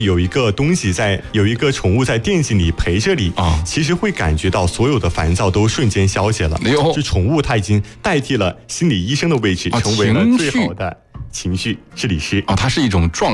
有一个宠物在电信里陪着你啊，其实会感觉到所有的烦躁都瞬间消解了。这宠物它已经代替了心理医生的位置，成为了最好的情绪治理师啊，它是一种状